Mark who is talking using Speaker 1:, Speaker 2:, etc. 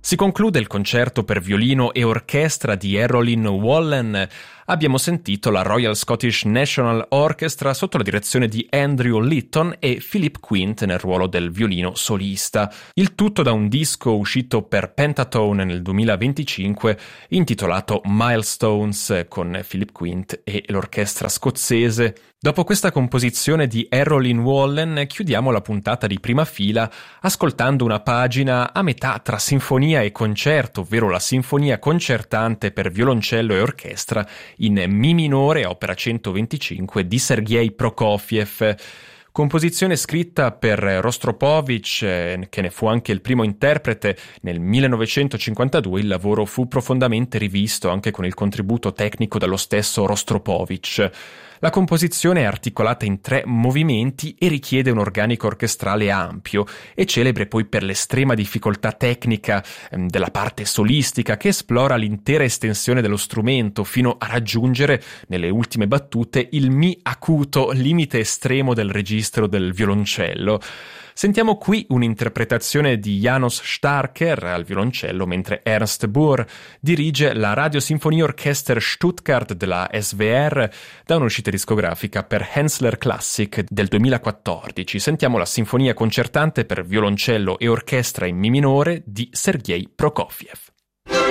Speaker 1: Si conclude il concerto per violino e orchestra di Errolyn Wallen. Abbiamo sentito la Royal Scottish National Orchestra sotto la direzione di Andrew Litton e Philip Quint nel ruolo del violino solista. Il tutto da un disco uscito per Pentatone nel 2025 intitolato Milestones con Philip Quint e l'orchestra scozzese. Dopo questa composizione di Errolyn Wallen chiudiamo la puntata di Prima Fila ascoltando una pagina a metà tra sinfonia e concerto, ovvero la sinfonia concertante per violoncello e orchestra in Mi minore, opera 125 di Sergei Prokofiev. Composizione scritta per Rostropovich, che ne fu anche il primo interprete. Nel 1952 il lavoro fu profondamente rivisto anche con il contributo tecnico dello stesso Rostropovich. La composizione è articolata in 3 movimenti e richiede un organico orchestrale ampio, e celebre poi per l'estrema difficoltà tecnica della parte solistica che esplora l'intera estensione dello strumento fino a raggiungere, nelle ultime battute, il Mi acuto, limite estremo del registro del violoncello. Sentiamo qui un'interpretazione di János Starker al violoncello, mentre Ernst Buhr dirige la Radiosinfonieorchester Stuttgart della SWR da un'uscita discografica per Hensler Classic del 2014. Sentiamo la sinfonia concertante per violoncello e orchestra in Mi minore di Sergei Prokofiev.